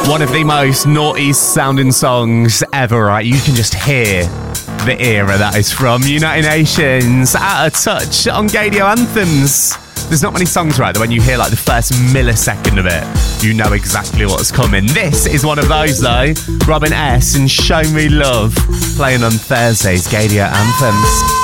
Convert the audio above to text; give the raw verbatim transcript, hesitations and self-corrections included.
One of the most naughty sounding songs ever, right? You can just hear the era that is from. United Nations, Out of Touch on Gadio Anthems. There's not many songs, right, that when you hear like the first millisecond of it, you know exactly what's coming. This is one of those, though. Robin S. and Show Me Love, playing on Thursday's Gadio Anthems.